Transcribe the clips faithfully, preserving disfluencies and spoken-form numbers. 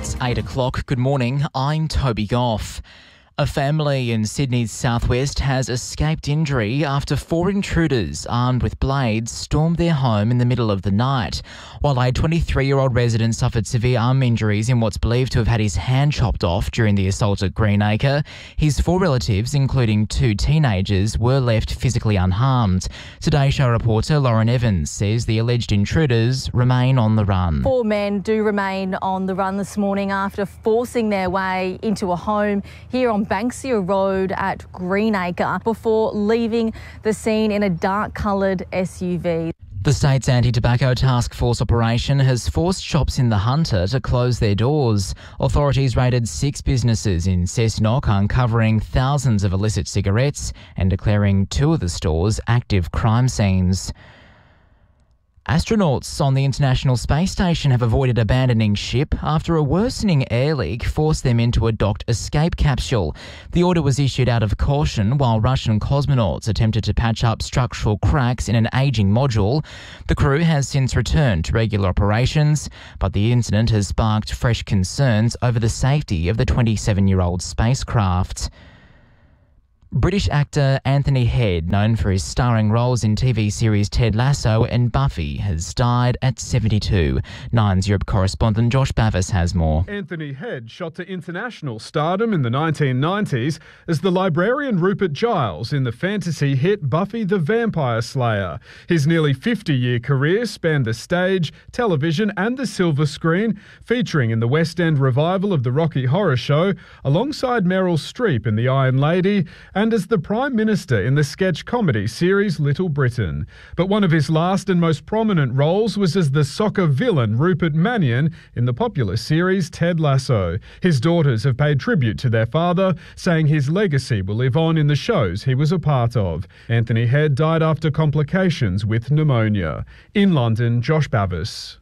It's eight o'clock. Good morning. I'm Toby Goff. A family in Sydney's southwest has escaped injury after four intruders armed with blades stormed their home in the middle of the night. While a twenty-three-year-old resident suffered severe arm injuries in what's believed to have had his hand chopped off during the assault at Greenacre, his four relatives, including two teenagers, were left physically unharmed. Today Show reporter Lauren Evans says the alleged intruders remain on the run. Four men do remain on the run this morning after forcing their way into a home here on Banksia Road at Greenacre before leaving the scene in a dark-coloured S U V. The state's anti-tobacco task force operation has forced shops in the Hunter to close their doors. Authorities raided six businesses in Cessnock, uncovering thousands of illicit cigarettes and declaring two of the stores active crime scenes. Astronauts on the International Space Station have avoided abandoning ship after a worsening air leak forced them into a docked escape capsule. The order was issued out of caution while Russian cosmonauts attempted to patch up structural cracks in an ageing module. The crew has since returned to regular operations, but the incident has sparked fresh concerns over the safety of the twenty-seven-year-old spacecraft. British actor Anthony Head, known for his starring roles in T V series Ted Lasso and Buffy, has died at seventy-two. Nine's Europe correspondent Josh Bavis has more. Anthony Head shot to international stardom in the nineteen nineties as the librarian Rupert Giles in the fantasy hit Buffy the Vampire Slayer. His nearly fifty-year career spanned the stage, television and the silver screen, featuring in the West End revival of the Rocky Horror Show, alongside Meryl Streep in The Iron Lady, and as the Prime Minister in the sketch comedy series Little Britain. But one of his last and most prominent roles was as the soccer villain Rupert Mannion in the popular series Ted Lasso. His daughters have paid tribute to their father, saying his legacy will live on in the shows he was a part of. Anthony Head died after complications with pneumonia. In London, Josh Bavis.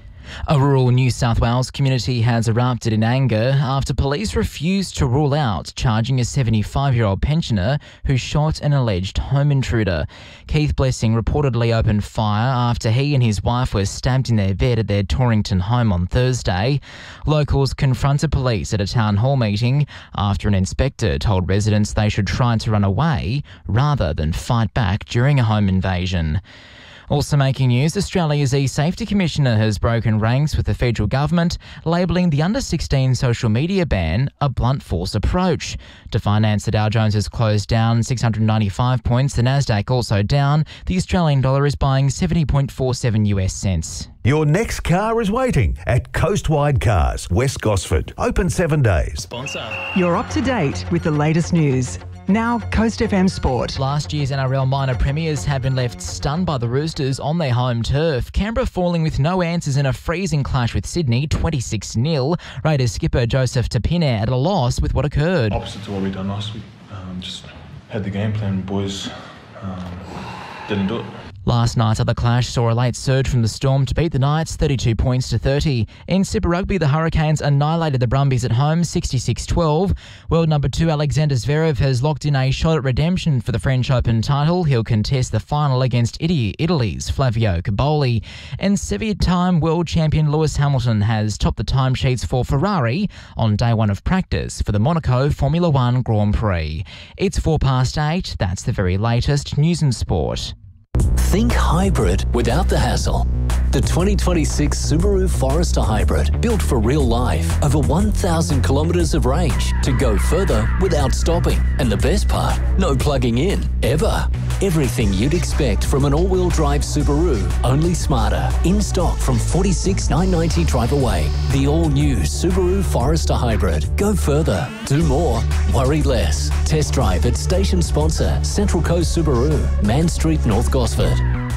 A rural New South Wales community has erupted in anger after police refused to rule out charging a seventy-five-year-old pensioner who shot an alleged home intruder. Keith Blessing reportedly opened fire after he and his wife were stabbed in their bed at their Torrington home on Thursday. Locals confronted police at a town hall meeting after an inspector told residents they should try to run away rather than fight back during a home invasion. Also making news, Australia's E-Safety Commissioner has broken ranks with the federal government, labelling the under sixteen social media ban a blunt force approach. To finance, the Dow Jones has closed down six hundred ninety-five points, the Nasdaq also down. The Australian dollar is buying seventy point four seven US cents. Your next car is waiting at Coastwide Cars, West Gosford. Open seven days. Sponsor. You're up to date with the latest news. Now, Coast F M Sport. Last year's N R L minor premiers have been left stunned by the Roosters on their home turf. Canberra falling with no answers in a freezing clash with Sydney, twenty-six nil. Raiders skipper Joseph Tapine at a loss with what occurred. Opposite to what we done last week. Um, just had the game plan, boys. Um, didn't do it. Last night's other clash saw a late surge from the Storm to beat the Knights thirty-two points to thirty. In Super Rugby, the Hurricanes annihilated the Brumbies at home sixty-six twelve. World number two Alexander Zverev has locked in a shot at redemption for the French Open title. He'll contest the final against Italy's Flavio Caboli. And seven-time world champion Lewis Hamilton has topped the timesheets for Ferrari on day one of practice for the Monaco Formula One Grand Prix. It's four past eight. That's the very latest news and sport. Think hybrid without the hassle. The twenty twenty-six Subaru Forester Hybrid, built for real life. Over one thousand kilometres of range to go further without stopping. And the best part, no plugging in, ever. Everything you'd expect from an all-wheel drive Subaru, only smarter. In stock from forty-six thousand nine hundred ninety drive away. The all-new Subaru Forester Hybrid. Go further, do more, worry less. Test drive at station sponsor Central Coast Subaru, Man Street, North Gosford.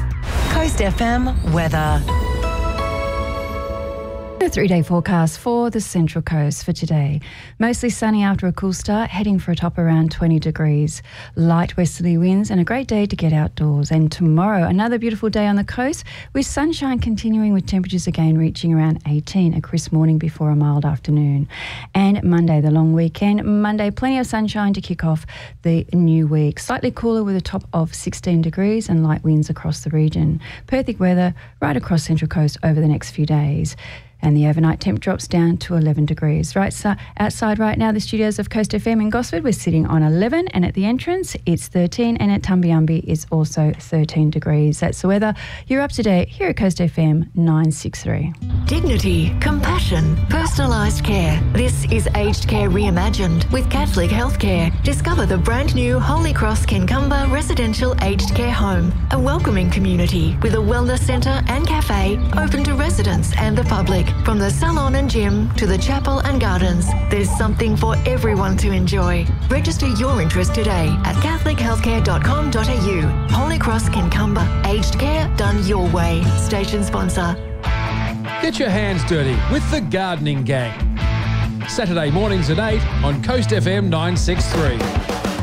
Coast F M weather. A three-day forecast for the Central Coast for today. Mostly sunny after a cool start, heading for a top around twenty degrees. Light westerly winds and a great day to get outdoors. And tomorrow, another beautiful day on the coast with sunshine continuing, with temperatures again reaching around eighteen, a crisp morning before a mild afternoon. And Monday, the long weekend. Monday, plenty of sunshine to kick off the new week. Slightly cooler with a top of sixteen degrees and light winds across the region. Perfect weather right across Central Coast over the next few days. And the overnight temp drops down to eleven degrees. Right so, outside right now, the studios of Coast F M in Gosford, we're sitting on eleven, and at the entrance it's thirteen, and at Tumbiumbi it's also thirteen degrees. That's the weather. You're up to date here at Coast F M nine sixty-three. Dignity, compassion, personalised care. This is Aged Care Reimagined with Catholic Healthcare. Discover the brand new Holy Cross Kincumber Residential Aged Care Home, a welcoming community with a wellness centre and cafe open to residents and the public. From the salon and gym to the chapel and gardens, there's something for everyone to enjoy. Register your interest today at catholic healthcare dot com dot a u. Holy Cross Kincumber, aged care done your way. Station sponsor. Get your hands dirty with the Gardening Gang. Saturday mornings at eight on Coast F M nine sixty-three.